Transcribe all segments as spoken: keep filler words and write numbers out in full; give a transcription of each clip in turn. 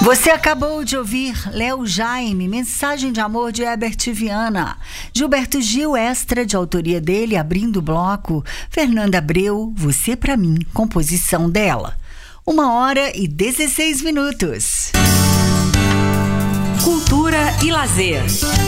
Você acabou de ouvir Léo Jaime, Mensagem de Amor de Herbert Viana. Gilberto Gil, extra de autoria dele, abrindo o bloco. Fernanda Abreu, Você Pra Mim, composição dela. Uma hora e dezesseis minutos. Cultura e lazer.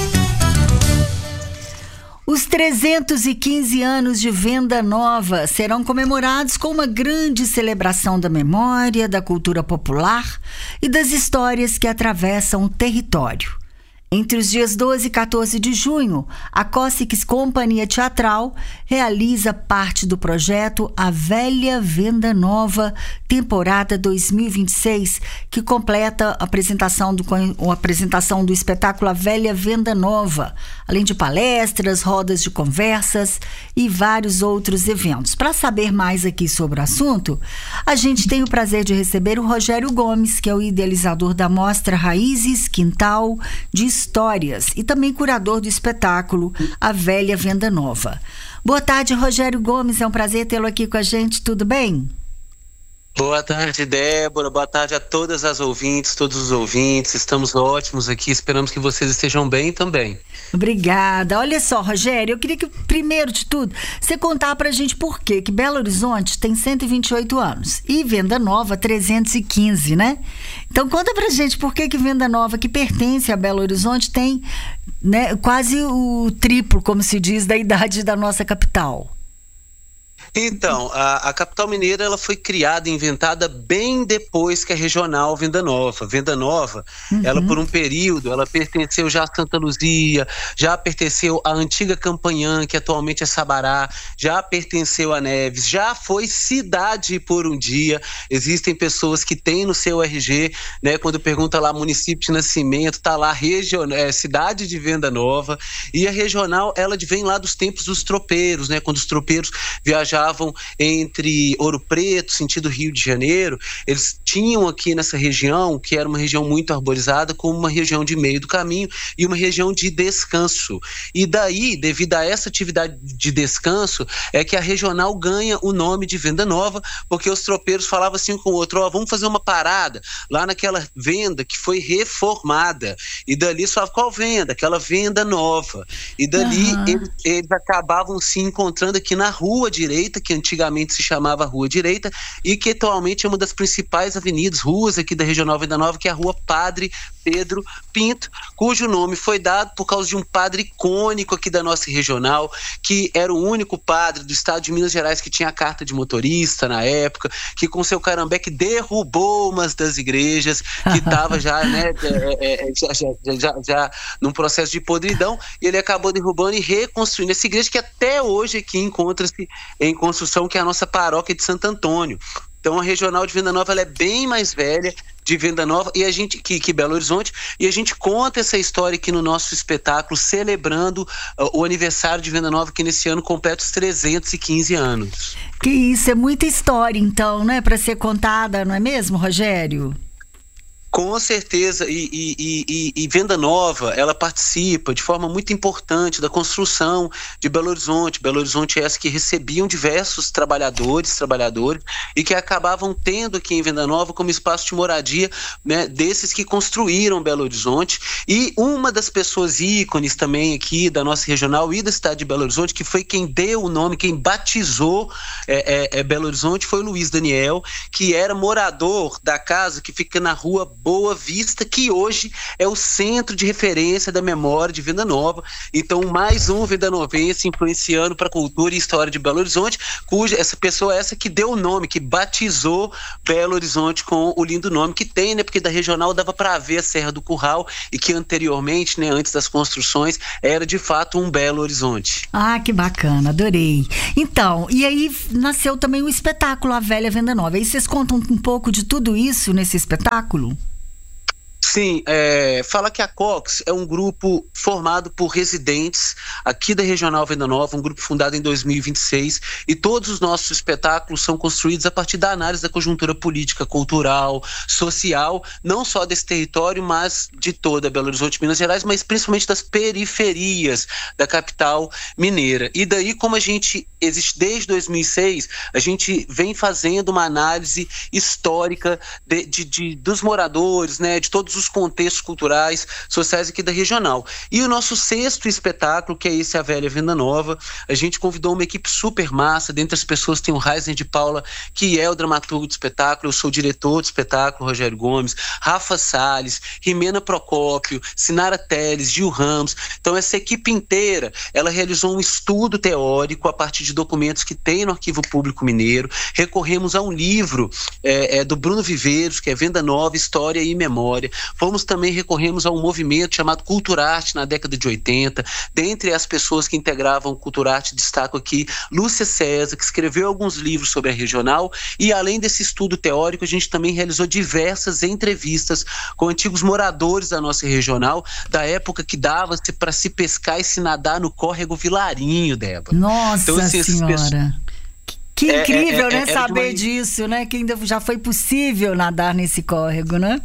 Os trezentos e quinze anos de Venda Nova serão comemorados com uma grande celebração da memória, da cultura popular e das histórias que atravessam o território. Entre os dias doze e quatorze de junho, a Cossix Companhia Teatral realiza parte do projeto A Velha Venda Nova, temporada dois mil e vinte e seis, que completa a apresentação do, a apresentação do espetáculo A Velha Venda Nova, além de palestras, rodas de conversas e vários outros eventos. Para saber mais aqui sobre o assunto, a gente tem o prazer de receber o Rogério Gomes, que é o idealizador da mostra Raízes Quintal de Histórias e também curador do espetáculo A Velha Venda Nova. Boa tarde, Rogério Gomes, é um prazer tê-lo aqui com a gente, tudo bem? Boa tarde, Débora, boa tarde a todas as ouvintes, todos os ouvintes, estamos ótimos aqui, esperamos que vocês estejam bem também. Obrigada. Olha só, Rogério, eu queria que, primeiro de tudo, você contar pra gente por quê que Belo Horizonte tem cento e vinte e oito anos e Venda Nova trezentos e quinze, né? Então conta pra gente por que que Venda Nova, que pertence a Belo Horizonte, tem, né, quase o triplo, como se diz, da idade da nossa capital. Então, a, a capital mineira ela foi criada e inventada bem depois que a regional Venda Nova. Venda Nova, uhum. ela por um período, ela pertenceu já a Santa Luzia, já pertenceu à antiga Campanhã, que atualmente é Sabará, já pertenceu a Neves, já foi cidade por um dia. Existem pessoas que têm no seu R G, né, quando pergunta lá município de nascimento, tá lá region, é, cidade de Venda Nova. E a regional, ela vem lá dos tempos dos tropeiros, né, quando os tropeiros viajavam entre Ouro Preto, sentido Rio de Janeiro, eles tinham aqui nessa região, que era uma região muito arborizada, como uma região de meio do caminho e uma região de descanso. E daí, devido a essa atividade de descanso, é que a regional ganha o nome de Venda Nova, porque os tropeiros falavam assim com o outro, ó, vamos fazer uma parada lá naquela venda que foi reformada. E dali só qual venda? Aquela Venda Nova. E dali uhum. eles, eles acabavam se encontrando aqui na Rua Direita, que antigamente se chamava Rua Direita e que atualmente é uma das principais avenidas, ruas aqui da Regional Venda Nova, que é a Rua Padre Pedro Pinto, cujo nome foi dado por causa de um padre icônico aqui da nossa regional, que era o único padre do estado de Minas Gerais que tinha a carta de motorista na época, que com seu carambeque derrubou umas das igrejas, que estava já, né, é, é, já, já, já, já num processo de podridão, e ele acabou derrubando e reconstruindo essa igreja que até hoje aqui encontra-se em construção, que é a nossa paróquia de Santo Antônio. Então a regional de Venda Nova ela é bem mais velha de Venda Nova e a gente, que, que Belo Horizonte, e a gente conta essa história aqui no nosso espetáculo, celebrando uh, o aniversário de Venda Nova, que nesse ano completa os trezentos e quinze anos. Que isso, é muita história então, né, para ser contada, não é mesmo, Rogério? Com certeza, e, e, e, e Venda Nova, ela participa de forma muito importante da construção de Belo Horizonte. Belo Horizonte é essa que recebiam diversos trabalhadores, trabalhadores, e que acabavam tendo aqui em Venda Nova como espaço de moradia, né, desses que construíram Belo Horizonte. E uma das pessoas ícones também aqui da nossa regional e da cidade de Belo Horizonte, que foi quem deu o nome, quem batizou é, é, é Belo Horizonte, foi o Luiz Daniel, que era morador da casa que fica na rua Boa Vista, que hoje é o centro de referência da memória de Venda Nova. Então, mais um Venda Novense influenciando para a cultura e história de Belo Horizonte, cuja essa pessoa é essa que deu o nome, que batizou Belo Horizonte com o lindo nome que tem, né? Porque da regional dava para ver a Serra do Curral e que anteriormente, né, antes das construções, era de fato um Belo Horizonte. Ah, que bacana, adorei. Então, e aí nasceu também o espetáculo A Velha Venda Nova. Aí vocês contam um pouco de tudo isso nesse espetáculo? Sim, é, fala que a Cox é um grupo formado por residentes aqui da Regional Venda Nova, um grupo fundado em dois mil e vinte e seis, e todos os nossos espetáculos são construídos a partir da análise da conjuntura política, cultural, social, não só desse território, mas de toda Belo Horizonte, Minas Gerais, mas principalmente das periferias da capital mineira. E daí, como a gente existe desde dois mil e seis, a gente vem fazendo uma análise histórica de, de, de, dos moradores, né, de todos os contextos culturais, sociais aqui da regional. E o nosso sexto espetáculo, que é esse A Velha Venda Nova, a gente convidou uma equipe super massa. Dentre as pessoas tem o Reisen de Paula, que é o dramaturgo do espetáculo, eu sou o diretor do espetáculo, Rogério Gomes, Rafa Salles, Rimena Procópio, Sinara Teles, Gil Ramos. Então essa equipe inteira, ela realizou um estudo teórico a partir de documentos que tem no Arquivo Público Mineiro. Recorremos a um livro é, é, do Bruno Viveiros, que é Venda Nova, História e Memória. Fomos também, recorremos a um movimento chamado Culturarte na década de oitenta. Dentre as pessoas que integravam o Culturarte, destaco aqui Lúcia César, que escreveu alguns livros sobre a regional, e além desse estudo teórico, a gente também realizou diversas entrevistas com antigos moradores da nossa regional, da época que dava-se para se pescar e se nadar no córrego Vilarinho, Débora. Nossa então, assim, Senhora! Pessoas... Que incrível, é, é, é, né, saber uma... disso, né? Que ainda já foi possível nadar nesse córrego, né?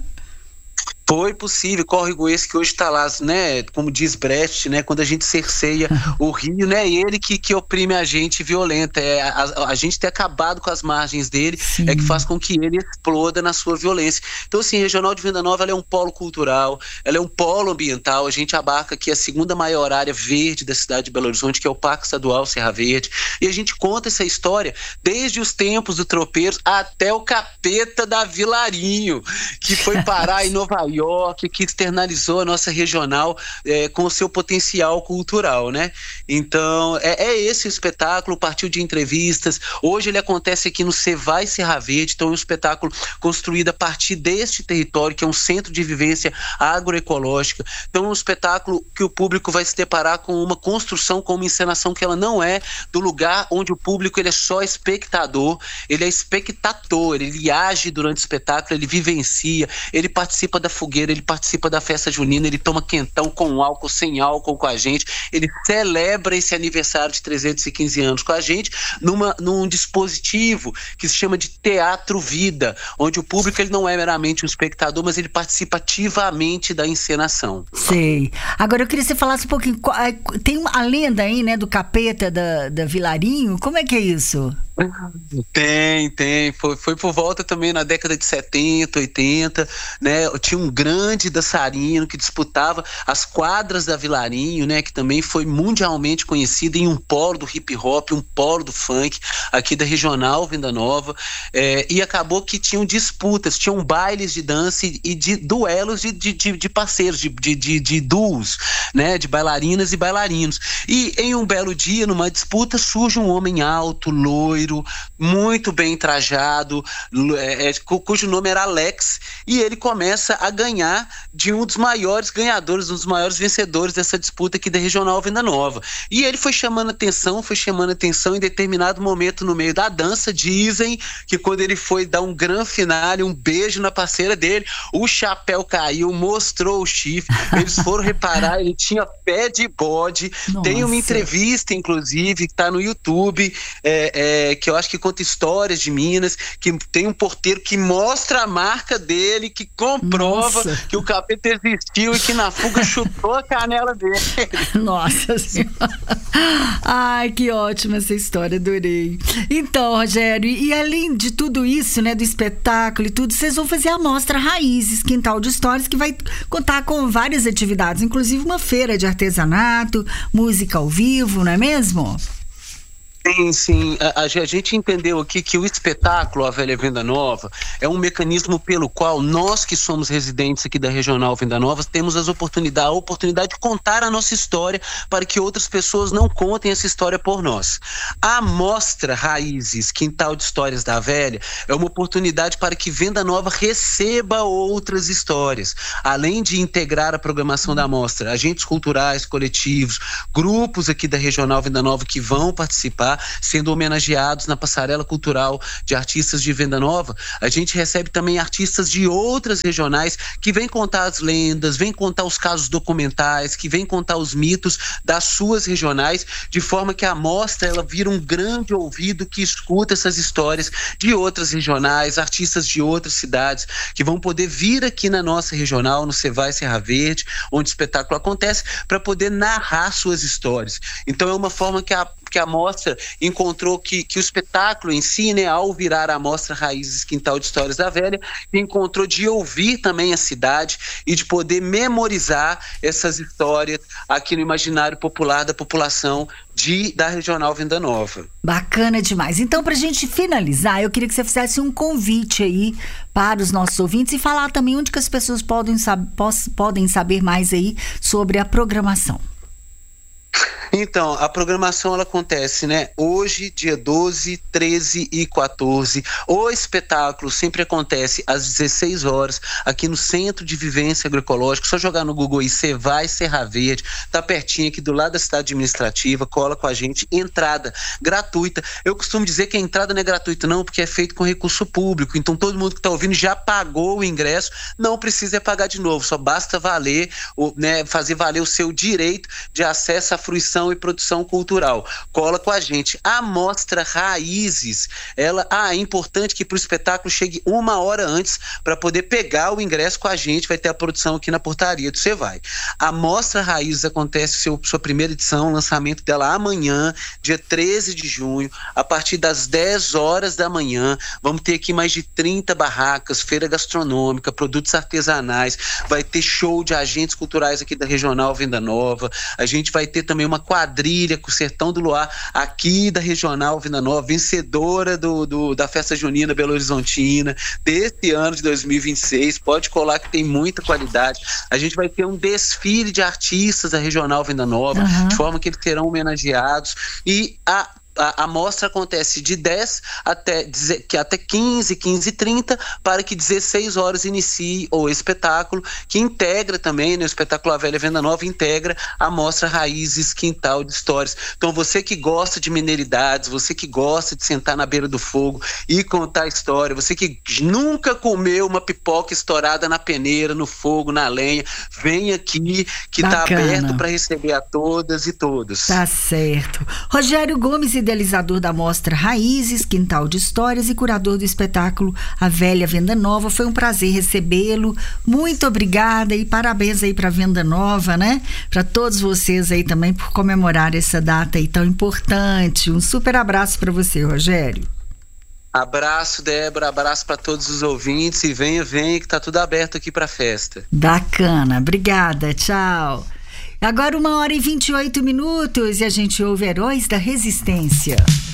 Foi possível, córrego esse que hoje está lá, né, como diz Brecht, né, quando a gente cerceia o rio, né, ele que, que oprime a gente violenta, é, a, a gente ter acabado com as margens dele, sim, é que faz com que ele exploda na sua violência. Então, assim, a Regional de Venda Nova, ela é um polo cultural, ela é um polo ambiental, a gente abarca aqui a segunda maior área verde da cidade de Belo Horizonte, que é o Parque Estadual Serra Verde, e a gente conta essa história desde os tempos do Tropeiros até o capeta da Vilarinho, que foi parar em Nova York, York, que externalizou a nossa regional é, com o seu potencial cultural, né? Então, é, é esse o espetáculo, partiu de entrevistas. Hoje ele acontece aqui no Cevai Serra Verde, então é um espetáculo construído a partir deste território, que é um centro de vivência agroecológica. Então é um espetáculo que o público vai se deparar com uma construção, com uma encenação que ela não é do lugar onde o público ele é só espectador, ele é espectador, ele age durante o espetáculo, ele vivencia, ele participa da fogueira, ele participa da festa junina, ele toma quentão com álcool, sem álcool com a gente, ele celebra esse aniversário de trezentos e quinze anos com a gente numa, num dispositivo que se chama de Teatro Vida, onde o público ele não é meramente um espectador, mas ele participa ativamente da encenação. Sei. Agora eu queria que você falasse um pouquinho, tem a lenda aí, né, do capeta da, da Vilarinho, como é que é isso? Tem, tem. Foi, foi por volta também na década de setenta, oitenta, né? Tinha um grande dançarino que disputava as quadras da Vilarinho, né? Que também foi mundialmente conhecido em um polo do hip hop, um polo do funk aqui da Regional Venda Nova, é, e acabou que tinham disputas, tinham bailes de dança e, e de duelos de, de, de parceiros, de, de, de, de duos, né? De bailarinas e bailarinos. E em um belo dia, numa disputa, surge um homem alto, loiro, muito bem trajado, é, cujo nome era Alex, e ele começa a ganhar de um dos maiores ganhadores, um dos maiores vencedores dessa disputa aqui da Regional Venda Nova. E ele foi chamando atenção, foi chamando atenção em determinado momento no meio da dança. Dizem que quando ele foi dar um grande finale, um beijo na parceira dele, o chapéu caiu, mostrou o chifre, eles foram reparar, ele tinha pé de bode. Nossa. Tem uma entrevista, inclusive, que está no YouTube, é, é, que eu acho que conta histórias de Minas, que tem um porteiro que mostra a marca dele, que comprova, nossa, que o capeta existiu e que na fuga chutou a canela dele. Nossa Senhora. Ai, que ótima essa história, adorei. Então, Rogério, e, e além de tudo isso, né, do espetáculo e tudo, vocês vão fazer a mostra Raízes, Quintal de Histórias, que vai contar com várias atividades, inclusive uma feira de artesanato, música ao vivo, não é mesmo? Sim, sim. A, a gente entendeu aqui que o espetáculo A Velha Venda Nova é um mecanismo pelo qual nós que somos residentes aqui da Regional Venda Nova temos as oportunidade, a oportunidade de contar a nossa história para que outras pessoas não contem essa história por nós. A mostra Raízes, Quintal de Histórias da Velha, é uma oportunidade para que Venda Nova receba outras histórias, além de integrar a programação da mostra, agentes culturais, coletivos, grupos aqui da Regional Venda Nova que vão participar. lá, sendo homenageados na passarela cultural de artistas de Venda Nova. A gente recebe também artistas de outras regionais que vêm contar as lendas, vêm contar os casos documentais, que vêm contar os mitos das suas regionais, de forma que a mostra ela vira um grande ouvido que escuta essas histórias de outras regionais, artistas de outras cidades, que vão poder vir aqui na nossa regional, no Cevai Serra Verde, onde o espetáculo acontece, para poder narrar suas histórias. Então é uma forma que a que a mostra encontrou que, que o espetáculo em si, né, ao virar a mostra Raízes Quintal de Histórias da Velha, encontrou de ouvir também a cidade e de poder memorizar essas histórias aqui no imaginário popular da população de, da Regional Venda Nova. Bacana demais. Então, para a gente finalizar, eu queria que você fizesse um convite aí para os nossos ouvintes e falar também onde que as pessoas podem, sab- podem saber mais aí sobre a programação. Então, a programação ela acontece, né? Hoje, dia doze, treze e quatorze. O espetáculo sempre acontece às dezesseis horas, aqui no Centro de Vivência Agroecológica. Só jogar no Google aí, Cevai Serra Verde, tá pertinho aqui do lado da cidade administrativa, cola com a gente, entrada gratuita. Eu costumo dizer que a entrada não é gratuita não, porque é feito com recurso público, então todo mundo que tá ouvindo já pagou o ingresso, não precisa pagar de novo, só basta valer, né, fazer valer o seu direito de acesso à fruição e produção cultural. Cola com a gente. A mostra Raízes, ela, ah, é importante que para o espetáculo chegue uma hora antes para poder pegar o ingresso com a gente, vai ter a produção aqui na portaria do Cevai. A mostra Raízes acontece seu, sua primeira edição, lançamento dela amanhã, dia treze de junho, a partir das dez horas da manhã. Vamos ter aqui mais de trinta barracas, feira gastronômica, produtos artesanais, vai ter show de agentes culturais aqui da Regional Venda Nova, a gente vai ter também uma quadrilha com o Sertão do Luar aqui da Regional Venda Nova, vencedora do, do, da Festa Junina Belo Horizontina desse ano de dois mil e vinte e seis, pode colar que tem muita qualidade. A gente vai ter um desfile de artistas da Regional Venda Nova, uhum. de forma que eles serão homenageados, e a A, a mostra acontece de dez até, que até quinze, quinze e trinta, para que dezesseis horas inicie o espetáculo, que integra também, né, o espetáculo A Velha Venda Nova integra a mostra Raízes Quintal de Histórias. Então você que gosta de mineridades, você que gosta de sentar na beira do fogo e contar história, você que nunca comeu uma pipoca estourada na peneira, no fogo, na lenha, vem aqui que está aberto para receber a todas e todos. Tá certo. Rogério Gomes, idealizador da mostra Raízes, Quintal de Histórias e curador do espetáculo A Velha Venda Nova. Foi um prazer recebê-lo. Muito obrigada e parabéns aí para Venda Nova, né? Para todos vocês aí também por comemorar essa data aí tão importante. Um super abraço para você, Rogério. Abraço, Débora, abraço para todos os ouvintes e venha, venha que tá tudo aberto aqui para festa. Bacana, obrigada, tchau. Agora uma hora e vinte e oito minutos e a gente ouve Heróis da Resistência.